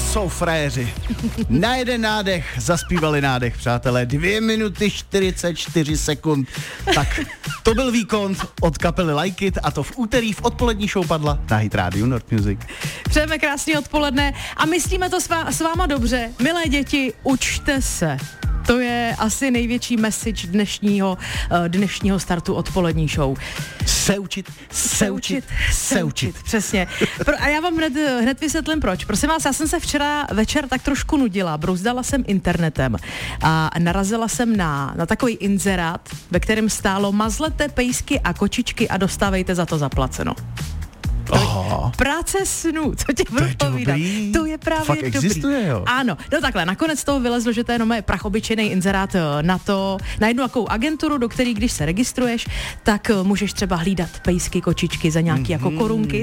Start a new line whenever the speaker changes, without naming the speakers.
jsou frajeři. Na jeden nádech zaspívali nádech, přátelé. 2 minuty 44 sekund. Tak, to byl výkon od kapely Like It a to v úterý v odpolední show padla na Hit Radio Nord Music.
Přejeme krásný odpoledne a myslíme to s váma dobře. Milé děti, učte se. To je asi největší message dnešního startu odpolední show. Se učit. Přesně. A já vám hned vysvětlím proč. Prosím vás, já jsem se včera večer tak trošku nudila, brouzdala jsem internetem a narazila jsem na takový inzerát, ve kterém stálo mazlete pejsky a kočičky a dostávejte za to zaplaceno. Práce snů, co tě budu povídat. To je právě
fakt
dobrý.
Existuje, jo?
Ano, no takhle, nakonec toho vylezlo, že to je jenom prachobyčejný inzerát na jednu takovou agenturu, do který když se registruješ, tak můžeš třeba hlídat pejsky, kočičky za nějaký jako korunky.